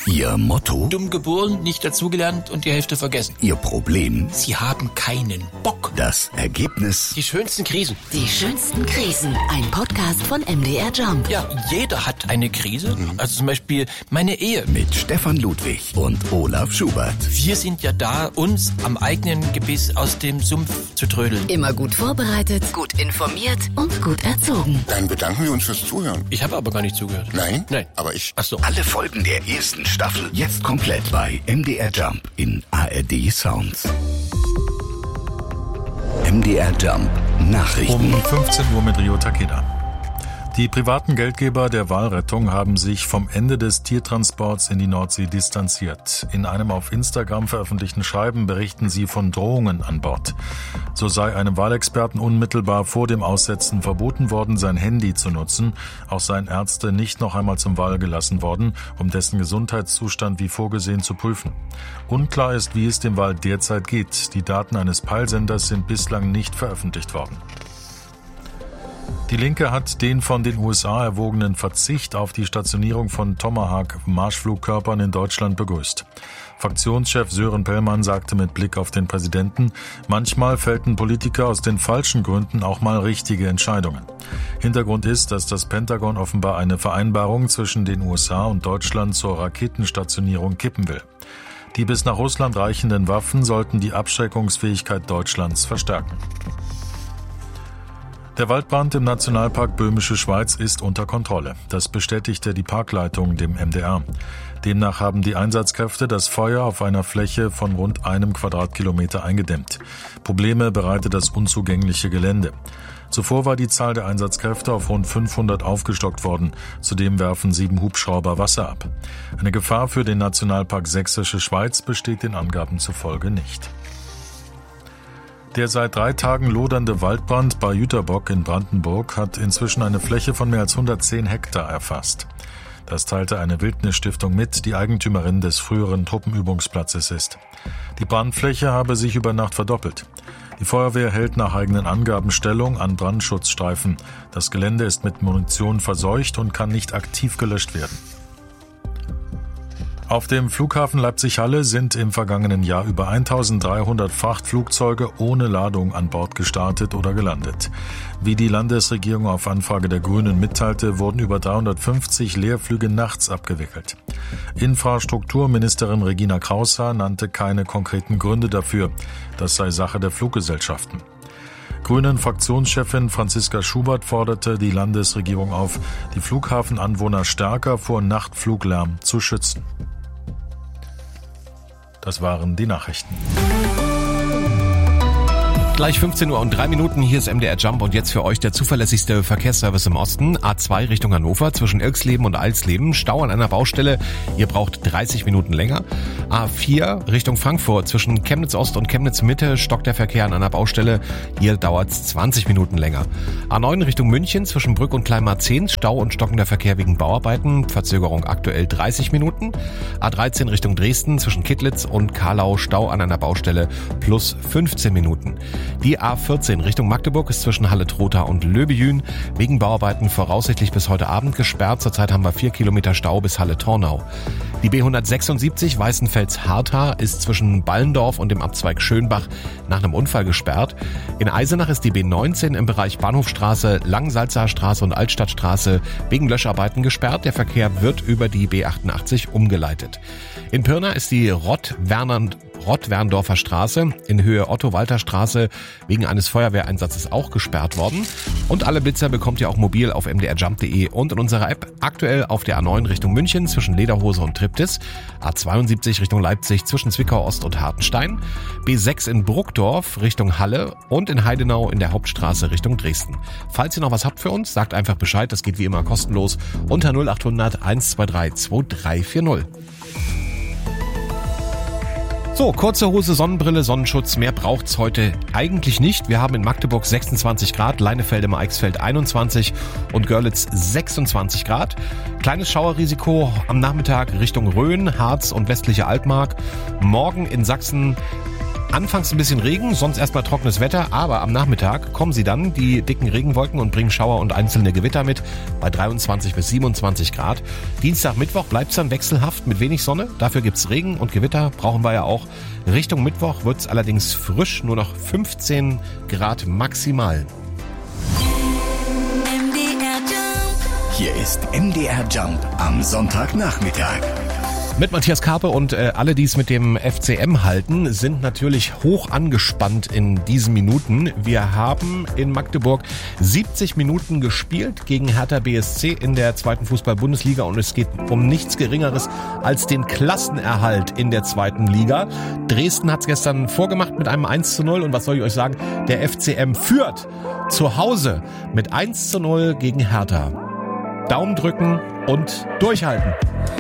Ihr Motto? Dumm geboren, nicht dazugelernt und die Hälfte vergessen. Ihr Problem? Sie haben keinen Bock. Das Ergebnis? Die schönsten Krisen. Die schönsten Krisen. Ein Podcast von MDR Jump. Ja, jeder hat eine Krise. Also zum Beispiel meine Ehe. Mit Stefan Ludwig und Olaf Schubert. Wir sind ja da, uns am eigenen Gebiss aus dem Sumpf zu trödeln. Immer gut vorbereitet, gut informiert und gut erzogen. Dann bedanken wir uns fürs Zuhören. Ich habe aber gar nicht zugehört. Nein? Nein. Aber ich... Ach so. Alle Folgen der ersten Staffel jetzt komplett bei MDR Jump in ARD Sounds. MDR Jump Nachrichten. Um 15 Uhr mit Rio Takeda. Die privaten Geldgeber der Walrettung haben sich vom Ende des Tiertransports in die Nordsee distanziert. In einem auf Instagram veröffentlichten Schreiben berichten sie von Drohungen an Bord. So sei einem Walexperten unmittelbar vor dem Aussetzen verboten worden, sein Handy zu nutzen. Auch seien Ärzte nicht noch einmal zum Wal gelassen worden, um dessen Gesundheitszustand wie vorgesehen zu prüfen. Unklar ist, wie es dem Wal derzeit geht. Die Daten eines Peilsenders sind bislang nicht veröffentlicht worden. Die Linke hat den von den USA erwogenen Verzicht auf die Stationierung von Tomahawk-Marschflugkörpern in Deutschland begrüßt. Fraktionschef Sören Pellmann sagte mit Blick auf den Präsidenten, manchmal fällten Politiker aus den falschen Gründen auch mal richtige Entscheidungen. Hintergrund ist, dass das Pentagon offenbar eine Vereinbarung zwischen den USA und Deutschland zur Raketenstationierung kippen will. Die bis nach Russland reichenden Waffen sollten die Abschreckungsfähigkeit Deutschlands verstärken. Der Waldbrand im Nationalpark Böhmische Schweiz ist unter Kontrolle. Das bestätigte die Parkleitung dem MDR. Demnach haben die Einsatzkräfte das Feuer auf einer Fläche von rund 1 Quadratkilometer eingedämmt. Probleme bereitet das unzugängliche Gelände. Zuvor war die Zahl der Einsatzkräfte auf rund 500 aufgestockt worden. Zudem werfen 7 Hubschrauber Wasser ab. Eine Gefahr für den Nationalpark Sächsische Schweiz besteht den Angaben zufolge nicht. Der seit 3 Tagen lodernde Waldbrand bei Jüterbock in Brandenburg hat inzwischen eine Fläche von mehr als 110 Hektar erfasst. Das teilte eine Wildnisstiftung mit, die Eigentümerin des früheren Truppenübungsplatzes ist. Die Brandfläche habe sich über Nacht verdoppelt. Die Feuerwehr hält nach eigenen Angaben Stellung an Brandschutzstreifen. Das Gelände ist mit Munition verseucht und kann nicht aktiv gelöscht werden. Auf dem Flughafen Leipzig-Halle sind im vergangenen Jahr über 1300 Frachtflugzeuge ohne Ladung an Bord gestartet oder gelandet. Wie die Landesregierung auf Anfrage der Grünen mitteilte, wurden über 350 Leerflüge nachts abgewickelt. Infrastrukturministerin Regina Kraushaar nannte keine konkreten Gründe dafür. Das sei Sache der Fluggesellschaften. Grünen-Fraktionschefin Franziska Schubert forderte die Landesregierung auf, die Flughafenanwohner stärker vor Nachtfluglärm zu schützen. Das waren die Nachrichten. Gleich 15 Uhr und 3 Minuten, hier ist MDR Jump und jetzt für euch der zuverlässigste Verkehrsservice im Osten. A2 Richtung Hannover zwischen Ilksleben und Alsleben, Stau an einer Baustelle, ihr braucht 30 Minuten länger. A4 Richtung Frankfurt zwischen Chemnitz Ost und Chemnitz Mitte stockt der Verkehr an einer Baustelle, hier dauert es 20 Minuten länger. A9 Richtung München zwischen Brück und Kleinmarzehn, Stau und stockender Verkehr wegen Bauarbeiten, Verzögerung aktuell 30 Minuten. A13 Richtung Dresden zwischen Kittlitz und Karlau, Stau an einer Baustelle plus 15 Minuten. Die A14 Richtung Magdeburg ist zwischen Halle-Trotha und Löbejün wegen Bauarbeiten voraussichtlich bis heute Abend gesperrt. Zurzeit haben wir 4 Kilometer Stau bis Halle-Tornau. Die B176 Weißenfels-Hartha ist zwischen Ballendorf und dem Abzweig Schönbach nach einem Unfall gesperrt. In Eisenach ist die B19 im Bereich Bahnhofstraße, Langsalzer Straße und Altstadtstraße wegen Löscharbeiten gesperrt. Der Verkehr wird über die B88 umgeleitet. In Pirna ist die Rottwerndorfer Straße in Höhe Otto-Walter-Straße wegen eines Feuerwehreinsatzes auch gesperrt worden. Und alle Blitzer bekommt ihr auch mobil auf mdrjump.de und in unserer App. Aktuell auf der A9 Richtung München zwischen Lederhose und Triptis, A72 Richtung Leipzig zwischen Zwickau Ost und Hartenstein, B6 in Bruckdorf Richtung Halle und in Heidenau in der Hauptstraße Richtung Dresden. Falls ihr noch was habt für uns, sagt einfach Bescheid, das geht wie immer kostenlos unter 0800 123 2340. So, kurze Hose, Sonnenbrille, Sonnenschutz, mehr braucht's heute eigentlich nicht. Wir haben in Magdeburg 26 Grad, Leinefelde im Eichsfeld 21 und Görlitz 26 Grad. Kleines Schauerrisiko am Nachmittag Richtung Rhön, Harz und westliche Altmark. Morgen in Sachsen Anfangs ein bisschen Regen, sonst erstmal trockenes Wetter, aber am Nachmittag kommen sie dann, die dicken Regenwolken, und bringen Schauer und einzelne Gewitter mit bei 23 bis 27 Grad. Dienstag, Mittwoch bleibt es dann wechselhaft mit wenig Sonne. Dafür gibt's Regen und Gewitter, brauchen wir ja auch. Richtung Mittwoch wird's allerdings frisch, nur noch 15 Grad maximal. Hier ist MDR Jump am Sonntagnachmittag. Mit Matthias Karpe, und alle, die es mit dem FCM halten, sind natürlich hoch angespannt in diesen Minuten. Wir haben in Magdeburg 70 Minuten gespielt gegen Hertha BSC in der 2. Fußball-Bundesliga, und es geht um nichts Geringeres als den Klassenerhalt in der 2. Liga. Dresden hat es gestern vorgemacht mit einem 1:0, und was soll ich euch sagen? Der FCM führt zu Hause mit 1:0 gegen Hertha. Daumen drücken und durchhalten.